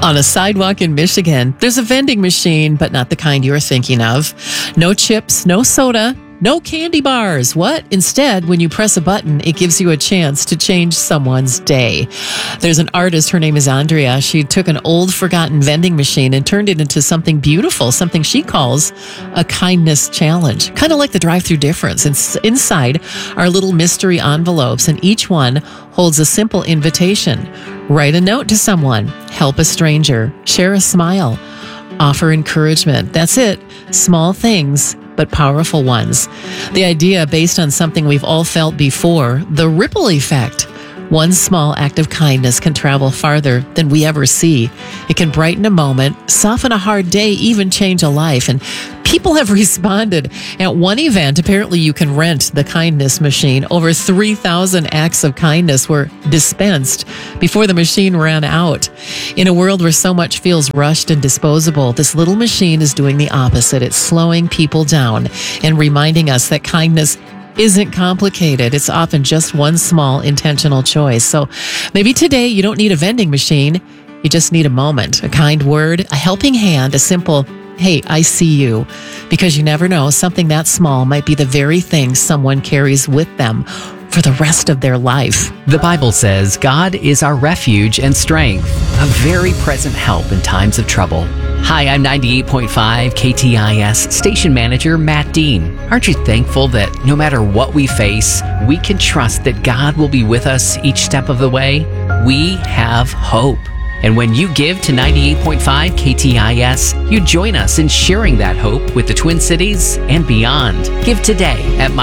On a sidewalk in Michigan, there's a vending machine, but not the kind you're thinking of. No chips, no soda, no candy bars. What? Instead, when you press a button, it gives you a chance to change someone's day. There's an artist, her name is Andrea. She took an old, forgotten vending machine and turned it into something beautiful, something she calls a kindness challenge. Kind of like the drive-thru difference. Inside are little mystery envelopes, and each one holds a simple invitation. Write a note to someone, help a stranger, share a smile, offer encouragement. That's it. Small things, but powerful ones. The idea based on something we've all felt before, the ripple effect. One small act of kindness can travel farther than we ever see. It can brighten a moment, soften a hard day, even change a life. And people have responded. At one event, apparently you can rent the kindness machine. Over 3,000 acts of kindness were dispensed before the machine ran out. In a world where so much feels rushed and disposable, this little machine is doing the opposite. It's slowing people down and reminding us that kindness isn't complicated. It's often just one small intentional choice. So maybe today you don't need a vending machine. You just need a moment, a kind word, a helping hand, a simple, hey, I see you. Because you never know, something that small might be the very thing someone carries with them for the rest of their life. The Bible says God is our refuge and strength, a very present help in times of trouble. Hi, I'm 98.5 KTIS station manager Matt Dean. Aren't you thankful that no matter what we face, we can trust that God will be with us each step of the way? We have hope. And when you give to 98.5 KTIS, you join us in sharing that hope with the Twin Cities and beyond. Give today at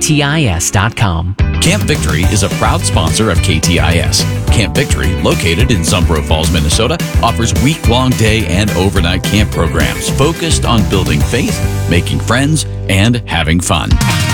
myktis.com. Camp Victory is a proud sponsor of KTIS. Camp Victory, located in Zumbro Falls, Minnesota, offers week-long day and overnight camp programs focused on building faith, making friends, and having fun.